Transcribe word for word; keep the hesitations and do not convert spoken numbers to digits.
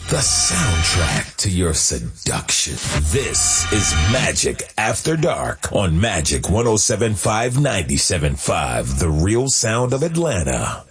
the soundtrack to your seduction. This is Magic After Dark on Magic one oh seven point five, ninety-seven point five, the real sound of Atlanta.